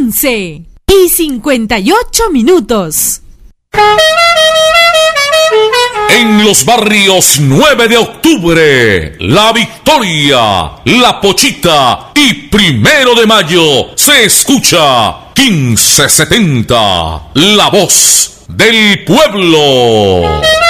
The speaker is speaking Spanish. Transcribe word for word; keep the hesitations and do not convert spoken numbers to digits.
once y cincuenta y ocho minutos. En los barrios nueve de octubre, La Victoria, La Pochita y Primero de Mayo se escucha quince setenta, la voz del pueblo.